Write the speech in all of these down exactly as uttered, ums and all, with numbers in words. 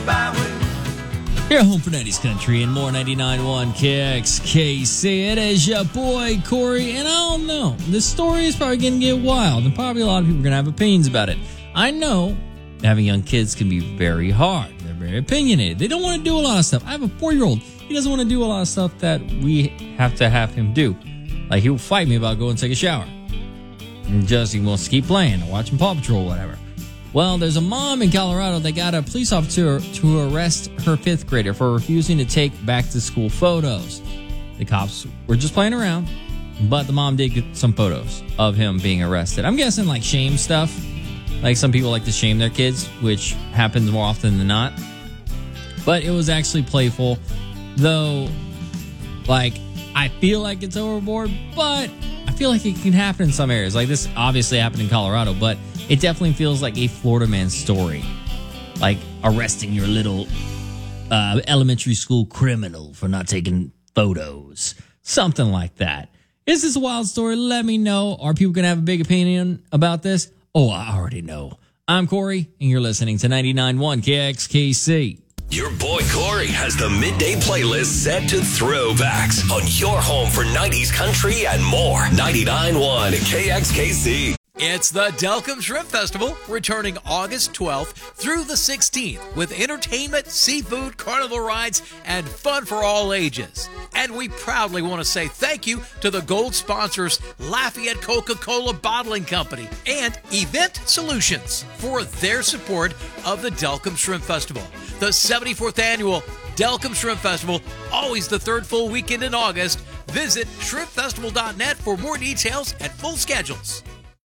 byway. You're home for nineties Country and more ninety-nine point one K X K C. It is your boy, Corey, and I don't know. This story is probably going to get wild, and probably a lot of people are going to have opinions about it. I know having young kids can be very hard. They're very opinionated. They don't want to do a lot of stuff. I have a four-year-old. He doesn't want to do a lot of stuff that we have to have him do. Like, he'll fight me about going and take a shower. And just, he wants to keep playing or watching Paw Patrol or whatever. Well, there's a mom in Colorado that got a police officer to arrest her fifth grader for refusing to take back-to-school photos. The cops were just playing around, but the mom did get some photos of him being arrested. I'm guessing, like, shame stuff. Like, some people like to shame their kids, which happens more often than not. But it was actually playful. Though, like, I feel like it's overboard, but I feel like it can happen in some areas. Like, this obviously happened in Colorado, but it definitely feels like a Florida man story. Like, arresting your little uh, elementary school criminal for not taking photos. Something like that. Is this a wild story? Let me know. Are people going to have a big opinion about this? Oh, I already know. I'm Corey, and you're listening to ninety-nine point one K X K C. Your boy Corey has the midday playlist set to throwbacks on your home for nineties country and more. ninety-nine point one K X K C. It's the Delcambre Shrimp Festival, returning August twelfth through the sixteenth with entertainment, seafood, carnival rides, and fun for all ages. And we proudly want to say thank you to the gold sponsors Lafayette Coca-Cola Bottling Company and Event Solutions for their support of the Delcambre Shrimp Festival. The seventy-fourth annual Delcambre Shrimp Festival, always the third full weekend in August. Visit shrimp festival dot net for more details and full schedules.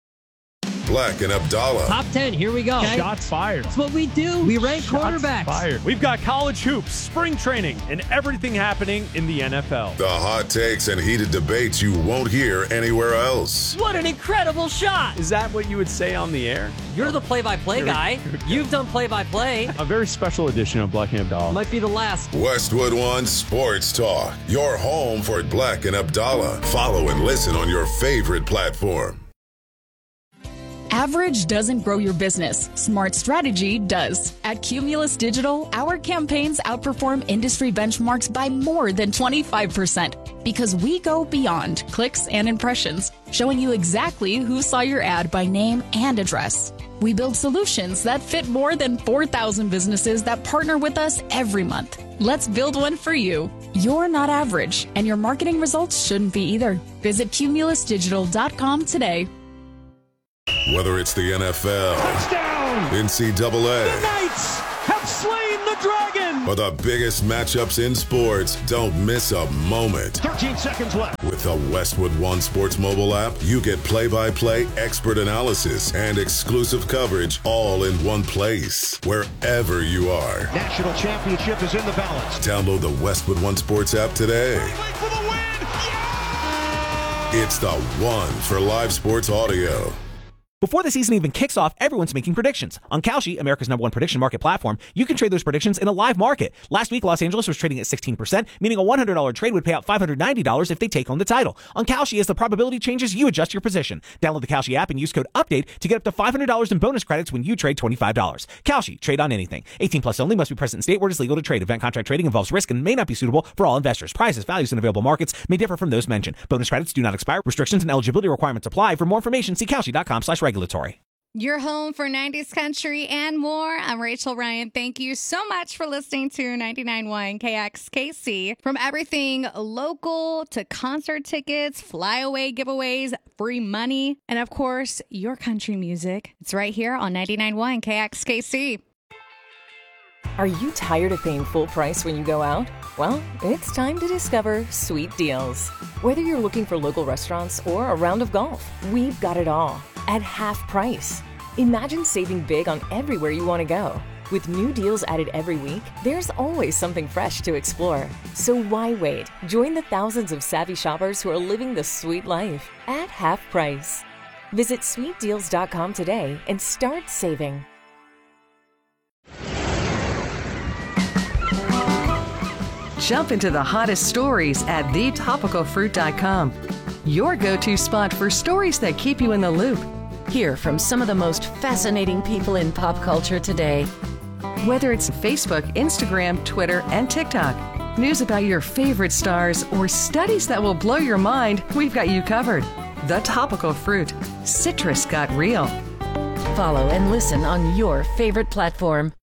Black and Abdallah. Top ten, here we go. Okay. Shots fired. That's what we do. We rank Shots quarterbacks. Fired. We've got college hoops, spring training, and everything happening in the N F L. The hot takes and heated debates you won't hear anywhere else. What an incredible shot. Is that what you would say on the air? You're the play-by-play guy. You've done play-by-play. A very special edition of Black and Abdallah. Might be the last. Westwood One Sports Talk. Your home for Black and Abdallah. Follow and listen on your favorite platform. Average doesn't grow your business. Smart strategy does. At Cumulus Digital, our campaigns outperform industry benchmarks by more than twenty-five percent because we go beyond clicks and impressions, showing you exactly who saw your ad by name and address. We build solutions that fit more than four thousand businesses that partner with us every month. Let's build one for you. You're not average, and your marketing results shouldn't be either. Visit cumulus digital dot com today. Whether it's the N F L, touchdown, N C double A, the Knights have slain the dragon, or the biggest matchups in sports, don't miss a moment. thirteen seconds left. With the Westwood One Sports mobile app, you get play-by-play, expert analysis, and exclusive coverage all in one place, wherever you are. National championship is in the balance. Download the Westwood One Sports app today. For the win. Yeah! It's the one for live sports audio. Before the season even kicks off, everyone's making predictions. On Kalshi, America's number one prediction market platform, you can trade those predictions in a live market. Last week, Los Angeles was trading at sixteen percent, meaning a one hundred dollars trade would pay out five hundred ninety dollars if they take home the title. On Kalshi, as the probability changes, you adjust your position. Download the Kalshi app and use code UPDATE to get up to five hundred dollars in bonus credits when you trade twenty-five dollars. Kalshi, trade on anything. eighteen plus only, must be present in state where it is legal to trade. Event contract trading involves risk and may not be suitable for all investors. Prices, values, and available markets may differ from those mentioned. Bonus credits do not expire. Restrictions and eligibility requirements apply. For more information, see kalshi dot com slash regulatory. Your home for nineties country and more. I'm Rachel Ryan. Thank you so much for listening to ninety-nine point one K X K C. From everything local to concert tickets, flyaway giveaways, free money, and of course, your country music. It's right here on ninety-nine point one K X K C. Are you tired of paying full price when you go out? Well, it's time to discover Sweet Deals. Whether you're looking for local restaurants or a round of golf, we've got it all at half price. Imagine saving big on everywhere you want to go. With new deals added every week, there's always something fresh to explore. So why wait? Join the thousands of savvy shoppers who are living the sweet life at half price. Visit sweet deals dot com today and start saving. Jump into the hottest stories at the topical fruit dot com. Your go-to spot for stories that keep you in the loop. Hear from some of the most fascinating people in pop culture today. Whether it's Facebook, Instagram, Twitter, and TikTok, news about your favorite stars, or studies that will blow your mind, we've got you covered. The Topical Fruit. Citrus got real. Follow and listen on your favorite platform.